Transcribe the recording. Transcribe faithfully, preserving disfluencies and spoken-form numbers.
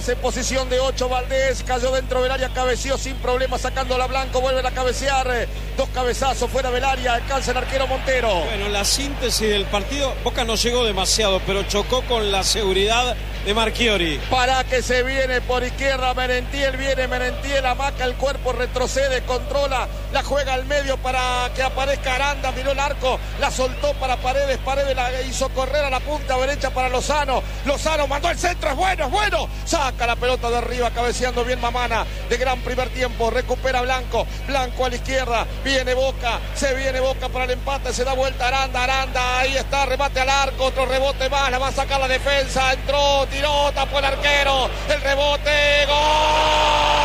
más en posición de ocho. Valdés cayó dentro del área, cabeció sin problema, sacándola Blanco, vuelve a cabecear. Dos cabezazos fuera del área, alcanza el arquero Montero. Bueno, la síntesis del partido, Boca no llegó demasiado, pero chocó con la seguridad de Marchiori. Para que se viene por izquierda Merentiel, viene Merentiel, amaca el cuerpo, retrocede, controla, la juega al medio para que aparezca Aranda, miró el arco, la soltó para Paredes, Paredes la hizo correr a la punta derecha para Lozano, Lozano mandó el centro, es bueno, es bueno, saca la pelota de arriba, cabeceando bien Mamana, de gran primer tiempo, recupera Blanco, Blanco a la izquierda, viene Boca, se viene Boca para el empate, se da vuelta Aranda, Aranda, ahí está, remate al arco, otro rebote más, la va a sacar la defensa, entró, tiró, tapó el arquero, el rebote, ¡gol!